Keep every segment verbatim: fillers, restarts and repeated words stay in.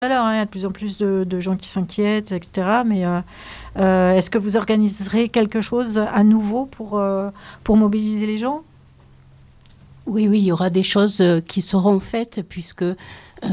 Alors, hein, il y a de plus en plus de, de gens qui s'inquiètent, et cetera. Mais euh, euh, est-ce que vous organiserez quelque chose à nouveau pour, euh, pour mobiliser les gens ? Oui, oui, il y aura des choses euh, qui seront faites puisque euh,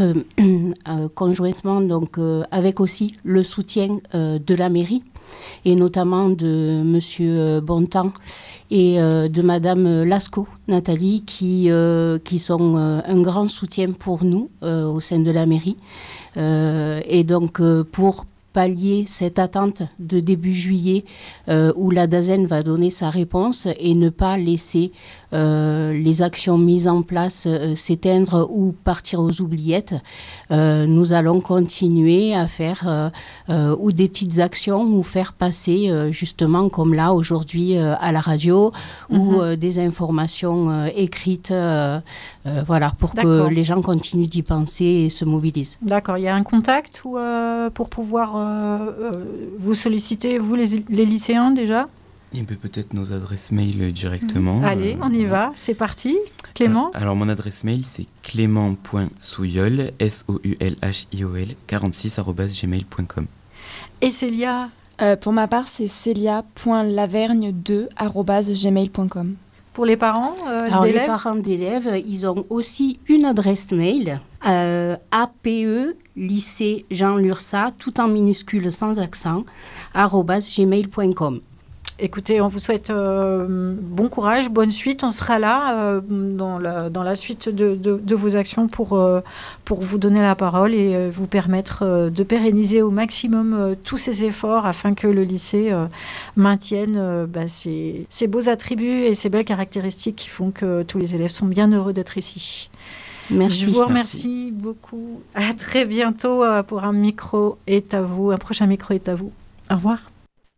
euh, conjointement, donc euh, avec aussi le soutien euh, de la mairie et notamment de Monsieur Bontemps et euh, de Madame Lascaux, Nathalie, qui, euh, qui sont euh, un grand soutien pour nous euh, au sein de la mairie. Euh, et donc, euh, pour pallier cette attente de début juillet euh, où la DAZEN va donner sa réponse et ne pas laisser euh, les actions mises en place euh, s'éteindre ou partir aux oubliettes, euh, nous allons continuer à faire euh, euh, ou des petites actions ou faire passer euh, justement comme là aujourd'hui euh, à la radio mm-hmm. ou euh, des informations euh, écrites euh, euh, voilà, pour D'accord. que les gens continuent d'y penser et se mobilisent. D'accord, il y a un contact ou, euh, pour pouvoir euh, euh, vous solliciter, vous les, les lycéens déjà ? Et bien, peut-être nos adresses mail directement. Mmh. Allez, euh, on y va, c'est parti. Clément ? Alors, mon adresse mail, c'est clément point souliol, S O U L H I O L, quarante-six arobase gmail point com. Et Célia ? euh, Pour ma part, c'est célia point lavergne deux arobase gmail point com. Pour les parents euh, Alors, d'élèves ? les parents d'élèves, ils ont aussi une adresse mail, euh, A P E, lycée Jean Lursa, tout en minuscule sans accent, arobase gmail point com. Écoutez, on vous souhaite euh, bon courage, bonne suite. On sera là euh, dans, la, dans la suite de, de, de vos actions pour, euh, pour vous donner la parole et euh, vous permettre euh, de pérenniser au maximum euh, tous ces efforts afin que le lycée euh, maintienne euh, bah, ses, ses beaux attributs et ses belles caractéristiques qui font que tous les élèves sont bien heureux d'être ici. Merci. Je vous remercie Merci. beaucoup. À très bientôt euh, pour un micro est à vous. Un prochain micro est à vous. Au revoir.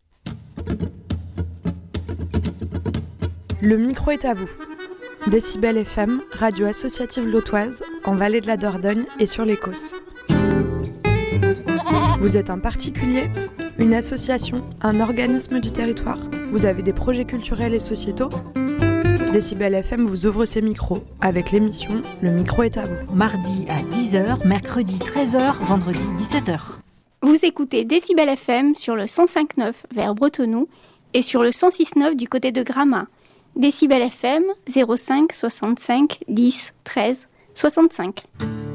Le micro est à vous. Décibel F M, radio associative lotoise, en Vallée de la Dordogne et sur l'Écosse. Vous êtes un particulier, une association, un organisme du territoire ? Vous avez des projets culturels et sociétaux ? Décibel F M vous ouvre ses micros avec l'émission Le micro est à vous. Mardi à dix heures, mercredi treize heures, vendredi dix-sept heures. Vous écoutez Décibel F M sur le cent cinq virgule neuf vers Bretenoux et sur le cent six virgule neuf du côté de Gramat. Décibel F M zéro cinq soixante-cinq dix treize soixante-cinq.